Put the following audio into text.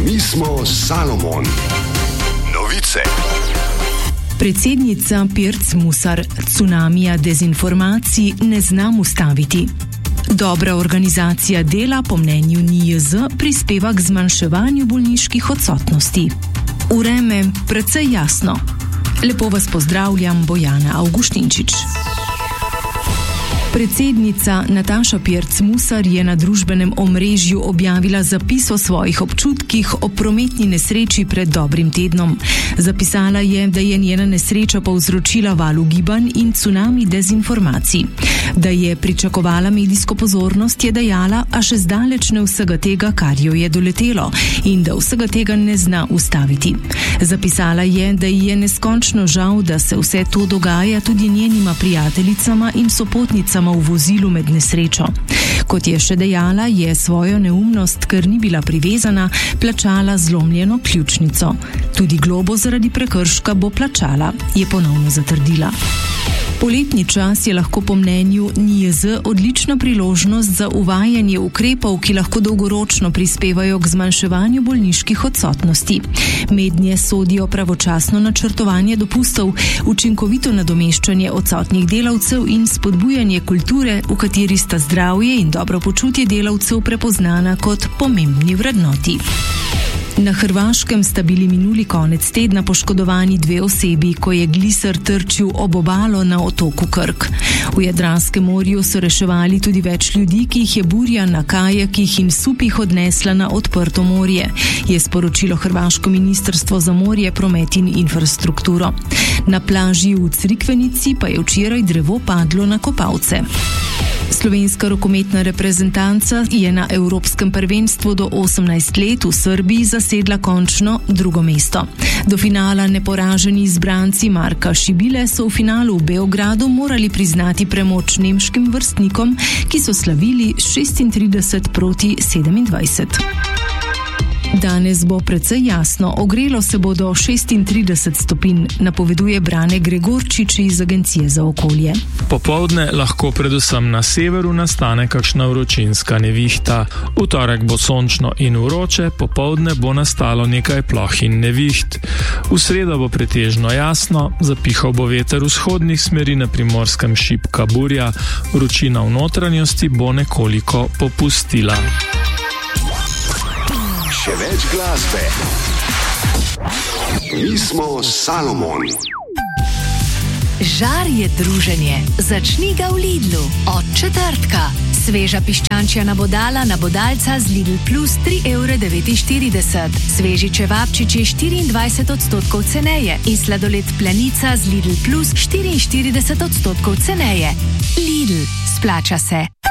Mi smo Salomon. Novice. Predsednica Pirc Musar cunamija dezinformacij ne znam ustaviti. Dobra organizacija dela po mnenju NIJZ prispeva k zmanjševanju bolniških odsotnosti. Vreme precej jasno. Lepo vas pozdravljam, Bojana Avguštinčič. Predsednica Nataša Pirc Musar je na družbenem omrežju objavila zapis o svojih občutkih o prometni nesreči pred dobrim tednom. Zapisala je, da je njena nesreča povzročila val ugibanj in cunami dezinformacij. Da je pričakovala medijsko pozornost, je dejala, a še zdaleč ne vsega tega, kar jo je doletelo, in da vsega tega ne zna ustaviti. Zapisala je, da ji je neskončno žal, da se vse to dogaja tudi njenima prijateljicama in sopotnicama v vozilu med nesrečo. Kot je še dejala, je svojo neumnost, ker ni bila privezana, plačala zlomljeno ključnico. Tudi globo zaradi prekrška bo plačala, je ponovno zatrdila. Poletni čas je lahko po mnenju NIJZ odlična priložnost za uvajanje ukrepov, ki lahko dolgoročno prispevajo k zmanjševanju bolniških odsotnosti. Mednje sodijo pravočasno načrtovanje dopustov, učinkovito nadomeščanje odsotnih delavcev in spodbujanje kulture, v kateri sta zdravje in dobro počutje delavcev prepoznana kot pomembni vrednoti. Na Hrvaškem sta bili minuli konec tedna poškodovani 2 osebi, ko je gliser trčil ob obalo na otoku Krk. V Jadranskem morju so reševali tudi več ljudi, ki jih je burja na kajakih in supih odnesla na odprto morje, je sporočilo Hrvaško ministrstvo za morje, promet in infrastrukturo. Na plaži v Crikvenici pa je včeraj drevo padlo na kopalce. Slovenska rokometna reprezentanca je na Evropskem prvenstvu do 18 let v Srbiji zasedla končno 2. mesto. Do finala neporaženi izbranci Marka Šibile so v finalu v Beogradu morali priznati premoč nemškim vrstnikom, ki so slavili 36-27. Danes bo precej jasno, ogrelo se bo do 36 stopinj, napoveduje Brane Gregorčič iz Agencije za okolje. Popoldne lahko predvsem na severu nastane kakšna vročinska nevihta. V torek bo sončno in vroče, popoldne bo nastalo nekaj ploh in neviht. V sredo bo pretežno jasno, zapihal bo veter vzhodnih smeri, na Primorskem šibka burja, vročina v notranjosti bo nekoliko popustila. Še več glasbe. Mi smo Salomon. Žar je druženje. Začni ga v Lidlu. Od četrtka. Sveža piščančja nabodala nabodalca z Lidl Plus 3,49 €. Sveži čevapčiči 24% ceneje in sladoled Planica z Lidl Plus 44% ceneje. Lidl, splača se.